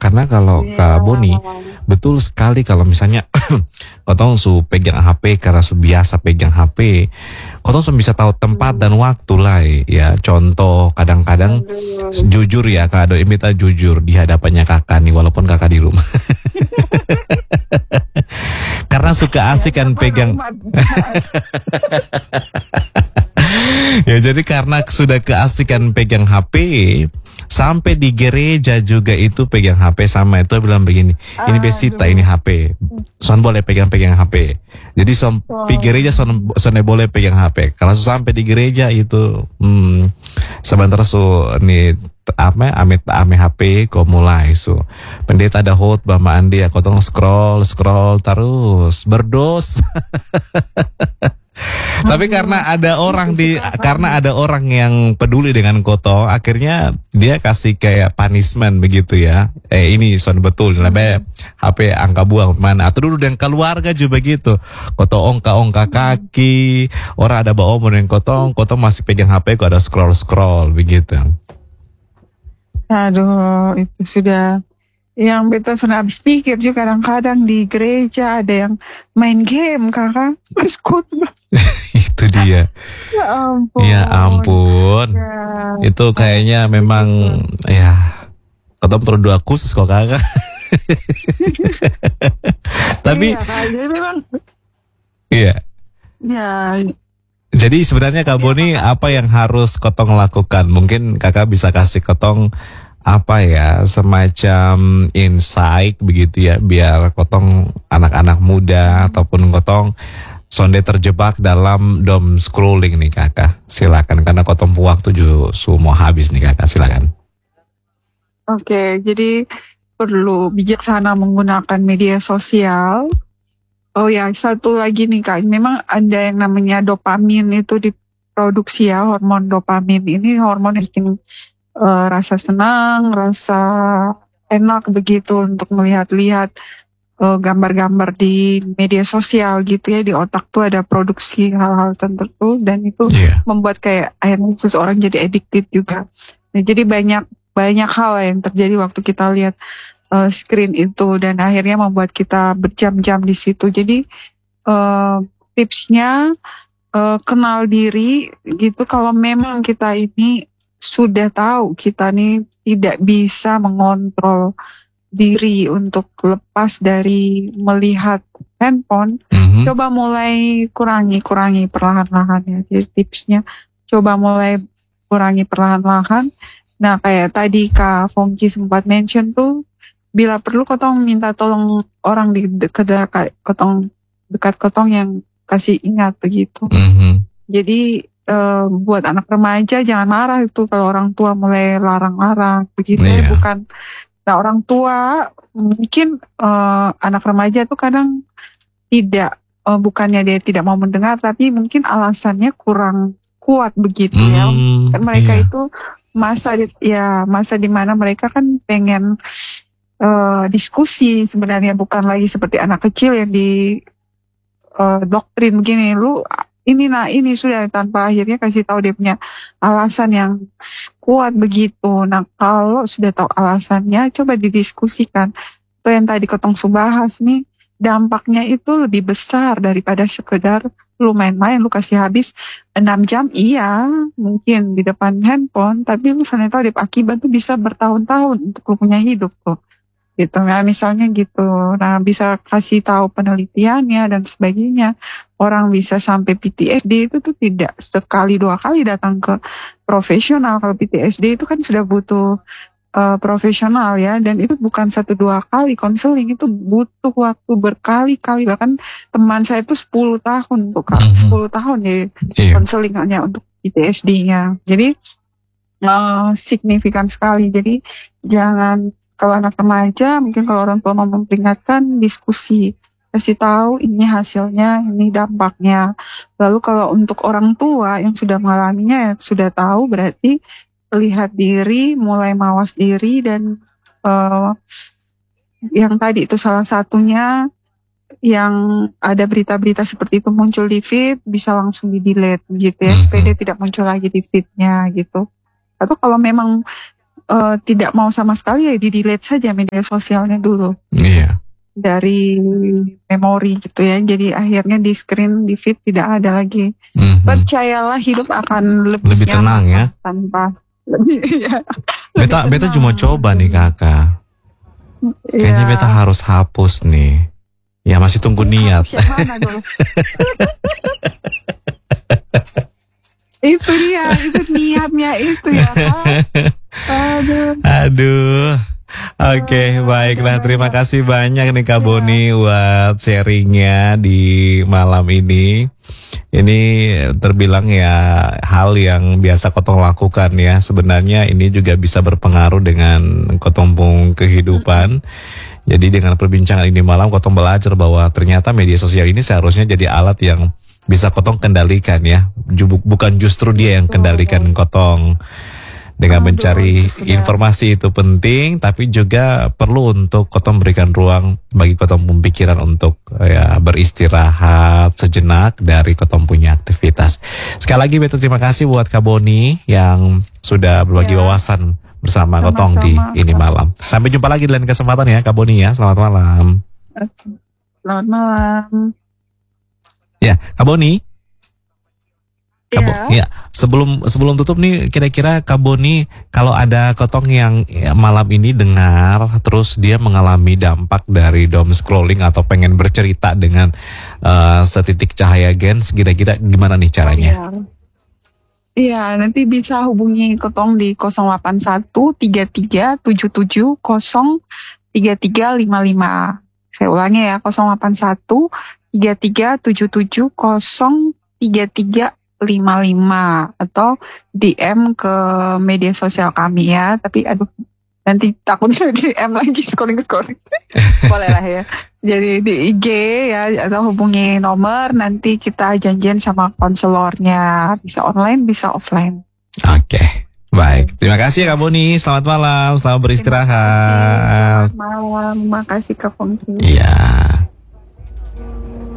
Karena kalau Kak Boni, betul sekali kalau misalnya kotong su pegang HP karena su biasa pegang HP, kotong su bisa tahu tempat dan waktu lah ya. Contoh kadang-kadang jujur ya Kak Doni, minta jujur di hadapannya kakak nih walaupun kakak di rumah. Karena suka asik kan pegang. Ya jadi karena sudah keasikan pegang HP, sampai di gereja juga itu pegang HP sama itu bilang begini, ini Besita ini HP, son boleh pegang-pegang HP. Jadi son di gereja son boleh pegang HP. Kalau sampai di gereja itu, sebentar nih ame HP kok mulai pendeta ada khotbah sama Andi ya, kotong scroll terus berdos. Tapi karena ada orang yang peduli dengan kotong, akhirnya dia kasih kayak punishment begitu ya. Ini son betul, lebih HP angka buang mana. Atau dulu dengan keluarga juga begitu. Kotong ongka kaki, orang ada bawa omong dengan kotong masih pegang HP, kok ada scroll begitu. Aduh, itu sudah yang betul sudah habis pikir juga. Kadang-kadang di gereja ada yang main game kakak pas khotbah. Itu dia. Ya ampun. Itu kayaknya memang ya ketemu perlu doa khusus kok kakak. Tapi jadi memang iya. Ya. Jadi sebenarnya Kak Boni apa yang harus kotong lakukan? Mungkin kakak bisa kasih kotong apa ya, semacam insight begitu ya, biar kotong anak-anak muda ataupun kotong sonde terjebak dalam dom scrolling nih kakak. Silakan, karena kotong waktu juga semua habis nih kakak, silakan. Oke, jadi perlu bijaksana menggunakan media sosial. Oh ya, satu lagi nih Kak, memang ada yang namanya dopamin itu diproduksi ya, hormon dopamin ini hormon yang bikin rasa senang, rasa enak begitu untuk melihat-lihat gambar-gambar di media sosial gitu ya. Di otak tuh ada produksi hal-hal tertentu dan itu membuat kayak akhirnya seseorang jadi addicted juga. Nah, jadi banyak hal yang terjadi waktu kita lihat screen itu dan akhirnya membuat kita berjam-jam di situ. Jadi tipsnya kenal diri gitu. Kalau memang kita ini sudah tahu kita nih tidak bisa mengontrol diri untuk lepas dari melihat handphone, coba mulai kurangi perlahan-lahan ya. Jadi tipsnya coba mulai kurangi perlahan-lahan. Nah kayak tadi Kak Fongki sempat mention tuh, bila perlu kotong minta tolong orang di dekat kotong yang kasih ingat begitu. Jadi buat anak remaja jangan marah itu kalau orang tua mulai larang-larang begitu ya, bukan. Nah orang tua mungkin anak remaja tuh kadang tidak bukannya dia tidak mau mendengar, tapi mungkin alasannya kurang kuat begitu ya. Kan mereka itu masa di mana mereka kan pengen diskusi sebenarnya, bukan lagi seperti anak kecil yang di doktrin begini, lu ini sudah, tanpa akhirnya kasih tahu dia punya alasan yang kuat begitu. Nah kalau sudah tahu alasannya, coba didiskusikan. Itu yang tadi kotong bahas nih, dampaknya itu lebih besar daripada sekedar lu main-main, lu kasih habis 6 jam, iya mungkin di depan handphone, tapi lu sana tahu akibat tuh bisa bertahun-tahun untuk lu punya hidup tuh. Gitu, nah misalnya gitu. Nah bisa kasih tahu penelitiannya dan sebagainya. Orang bisa sampai PTSD itu tuh tidak sekali 2 kali datang ke profesional. Kalau PTSD itu kan sudah butuh profesional ya, dan itu bukan 1-2 kali konseling, itu butuh waktu berkali-kali. Bahkan teman saya itu 10 tahun tuh Kak, 10 tahun ya konseling hanya untuk PTSD-nya. Jadi signifikan sekali. Jadi jangan, kalau anak remaja, mungkin kalau orang tua mau memperingatkan, diskusi, kasih tahu ini hasilnya, ini dampaknya. Lalu kalau untuk orang tua yang sudah mengalaminya, ya sudah tahu, berarti lihat diri, mulai mawas diri, dan yang tadi itu salah satunya, yang ada berita-berita seperti itu muncul di feed, bisa langsung di-delete gitu ya, supaya dia tidak muncul lagi di feed-nya gitu. Atau kalau memang tidak mau sama sekali, ya di delete saja media sosialnya dulu Iya. dari memori gitu ya. Jadi akhirnya di screen, di feed tidak ada lagi. Mhm. Percayalah hidup akan lebih Lebih tenang nyaman ya. tanpa lebih ya. Beta cuma coba nih kakak. Kayaknya Ya. beta harus hapus nih. Ya masih tunggu niat. Harus yang mana dulu? Itu dia, itu niatnya itu ya. Aduh. Aduh. Oke, baiklah. Terima kasih banyak nih Kak Boni buat sharingnya di malam ini. Ini terbilang ya hal yang biasa Kotong lakukan ya. Sebenarnya ini juga bisa berpengaruh dengan Kotong pung kehidupan. Jadi dengan perbincangan ini malam Kotong belajar bahwa ternyata media sosial ini seharusnya jadi alat yang bisa Kotong kendalikan ya. Bukan justru dia yang kendalikan Kotong. Dengan mencari informasi itu penting, tapi juga perlu untuk Kotong berikan ruang bagi Kotong pemikiran untuk ya beristirahat sejenak dari Kotong punya aktivitas. Sekali lagi Beto terima kasih buat Kak Boni yang sudah berbagi wawasan bersama Kotong di ini malam. Sampai jumpa lagi di lain kesempatan ya Kak Boni ya. Selamat malam. Selamat malam. Ya, Kak Boni. Ya. Ya, sebelum tutup nih kira-kira Kak Boni kalau ada Kotong yang malam ini dengar terus dia mengalami dampak dari doom scrolling atau pengen bercerita dengan setitik cahaya gens, kira-kira gimana nih caranya? Iya, nanti bisa hubungi Kotong di 081 33 77 0 3355. Saya ulangi ya, 081 33 77 0 3355 atau DM ke media sosial kami ya. Tapi aduh, nanti takutnya DM lagi scrolling. Boleh lah ya. Jadi di IG ya, atau hubungi nomor, nanti kita janjian sama konselornya. Bisa online, bisa offline. Oke, baik. Terima kasih Kak Boni. Selamat malam, selamat beristirahat. Selamat malam, makasih Kak Fongsi. Iya.